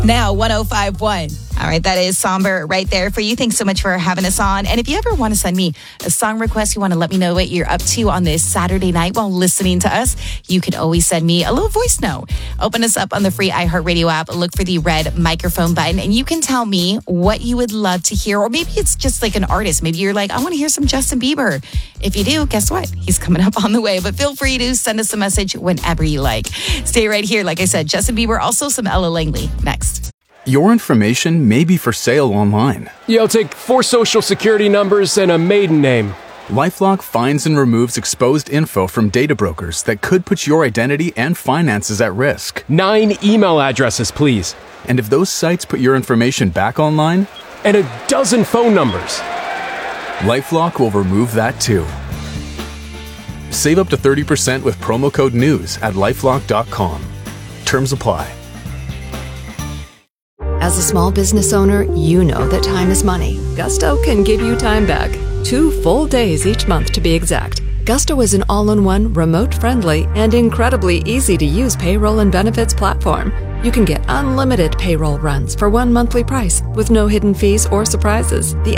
Now, 105.1. All right, that is somber right there for you. Thanks so much for having us on. And if you ever want to send me a song request, you want to let me know what you're up to on this Saturday night while listening to us, you can always send me a little voice note. Open us up on the free iHeartRadio app, look for the red microphone button, and you can tell me what you would love to hear. Or maybe it's just like an artist. Maybe you're like, I want to hear some Justin Bieber. If you do, guess what? He's coming up on the way. But feel free to send us a message whenever you like. Stay right here. Like I said, Justin Bieber, also some Ella Langley next. Your information may be for sale online. I'll take 4 social security numbers and a maiden name. LifeLock finds and removes exposed info from data brokers that could put your identity and finances at risk. 9 email addresses, please. And if those sites put your information back online, And a dozen phone numbers. LifeLock will remove that too. Save up to 30% with promo code NEWS at LifeLock.com. Terms apply. As a small business owner, you know that time is money. Gusto can give you time back. 2 full days each month to be exact. Gusto is an all-in-one, remote-friendly, and incredibly easy-to-use payroll and benefits platform. You can get unlimited payroll runs for one monthly price with no hidden fees or surprises. The